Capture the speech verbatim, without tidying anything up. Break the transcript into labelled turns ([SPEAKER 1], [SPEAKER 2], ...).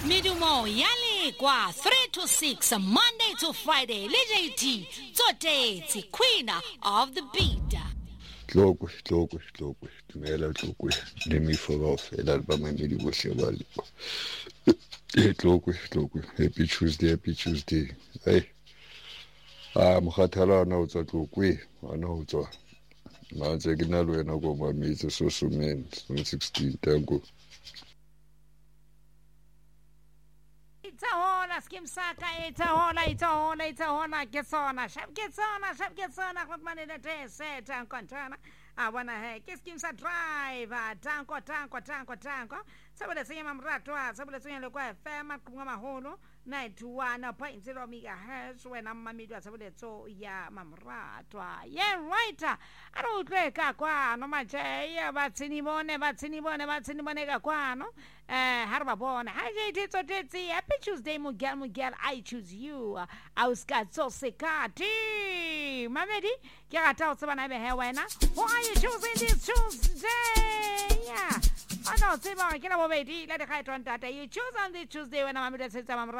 [SPEAKER 1] Midumo yali kwa three to six Monday to Friday. L J T today the queen of the beat.
[SPEAKER 2] Hloko hloko hloko dumela hloko le me for off ela ba mamedi bohle ba le hloko hloko happy Tuesday happy Tuesday hey ah mokhathala na o tswa hloko ana o tswa manje ke na le wena go mamitse so so men sixteen tango.
[SPEAKER 3] It's a hola, skim saka, it's a hola, it's a hola, it's a hola, gets on a shop, gets on a shop, gets on a hot money that is set and contana. I wanna have kiss skims a drive, tanko, tanko, tanko, tanko. Somebody say I'm ratwa, somebody say look at Fema Kumama Holo, night to one point zero megahertz when I'm mammy, somebody so yeah, mamratwa. Yeah, right. I don't like a qua, no much, yeah, but Sinimone, but Sinimone, but Sinimone Quano. Uh, Harbabon, hi, it's a Tetsi. Happy Tuesday, Miguel, Miguel. I choose you. I was got so sick. Mamedi, get out of an Ibehawana. Why are you choosing this Tuesday? Yeah. I know, Simon, I can't wait. Let the kite on that. You choose on this Tuesday when I'm at the system.